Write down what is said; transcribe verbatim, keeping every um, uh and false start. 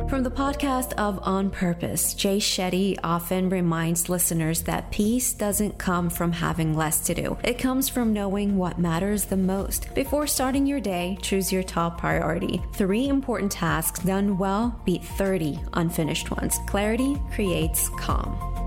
From the podcast of On Purpose, Jay Shetty often reminds listeners that peace doesn't come from having less to do. It comes from knowing what matters the most. Before starting your day, choose your top priority. Three important tasks done well beat thirty unfinished ones. Clarity creates calm.